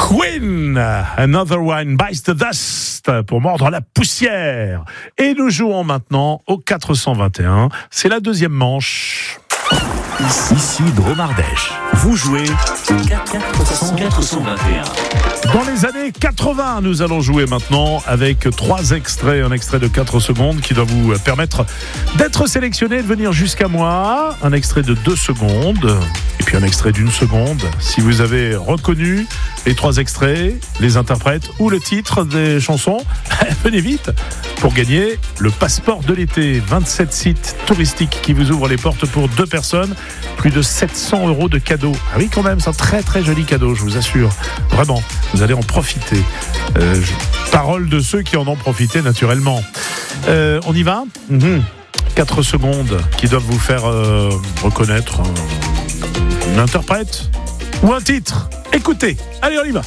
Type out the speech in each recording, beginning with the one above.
Queen, Another One Bites the Dust, pour mordre la poussière. Et nous jouons maintenant au 421. C'est la deuxième manche. Ici Dromardèche. Vous jouez au 421. Dans les années 80, nous allons jouer maintenant avec 3 extraits. Un extrait de 4 secondes qui doit vous permettre d'être sélectionné et de venir jusqu'à moi. Un extrait de 2 secondes et puis un extrait d'1 seconde. Si vous avez reconnu les 3 extraits, les interprètes ou le titre des chansons, venez vite pour gagner le passeport de l'été. 27 sites touristiques qui vous ouvrent les portes pour 2 personnes. Plus de 700 € de cadeaux. Ah oui, quand même, c'est un très très joli cadeau, je vous assure. Vraiment, vous allez en profiter. Parole de ceux qui en ont profité naturellement. On y va ? 4 secondes qui doivent vous faire reconnaître une interprète ou un titre. Écoutez, allez, on y va.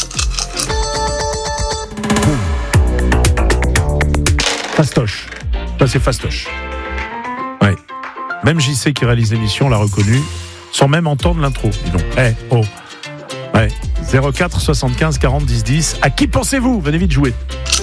Fastoche. Ça, c'est Fastoche. Ouais. Même JC qui réalise l'émission l'a reconnu sans même entendre l'intro. Dis donc. Ouais. 04 75 40 10 10. À qui pensez-vous ? Venez vite jouer.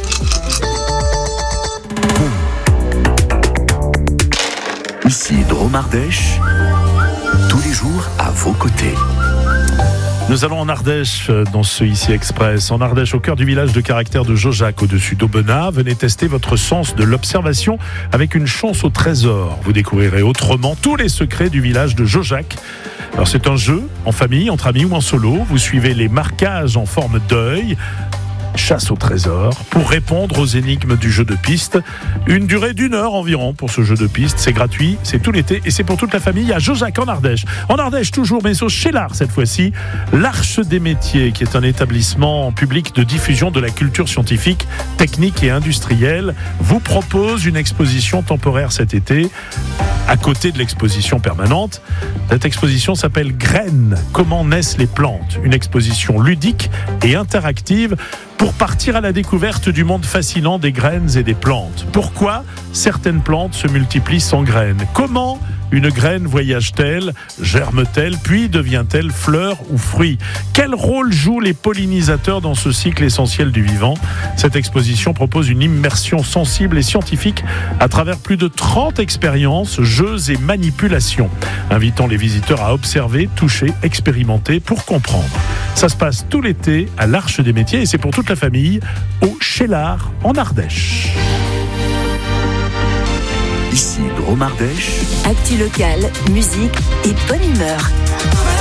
Ici Dromardèche. Tous les jours à vos côtés. Nous allons en Ardèche dans ce Ici Express. En Ardèche, au cœur du village de caractère de Jaujac, au-dessus d'Aubenas. Venez tester votre sens de l'observation avec une chance au trésor. Vous découvrirez autrement tous les secrets du village de Jaujac. Alors c'est un jeu en famille, entre amis ou en solo. Vous suivez les marquages en forme d'œil. Chasse au trésor pour répondre aux énigmes du jeu de piste. Une durée d'1 heure environ pour ce jeu de piste. C'est gratuit, c'est tout l'été et c'est pour toute la famille à Jaujac en Ardèche. En Ardèche toujours, mais chez l'Art cette fois-ci. L'Arche des métiers, qui est un établissement public de diffusion de la culture scientifique, technique et industrielle, vous propose une exposition temporaire cet été à côté de l'exposition permanente. Cette exposition s'appelle Graines, comment naissent les plantes. Une exposition ludique et interactive pour partir à la découverte du monde fascinant des graines et des plantes. Pourquoi certaines plantes se multiplient sans graines ? Comment une graine voyage-t-elle, germe-t-elle, puis devient-elle fleur ou fruit ? Quel rôle jouent les pollinisateurs dans ce cycle essentiel du vivant ? Cette exposition propose une immersion sensible et scientifique à travers plus de 30 expériences, jeux et manipulations, invitant les visiteurs à observer, toucher, expérimenter pour comprendre. Ça se passe tout l'été à l'Arche des métiers et c'est pour toute la famille au Chez l'Art en Ardèche. Ici Dromardèche. Actu local, musique et bonne humeur.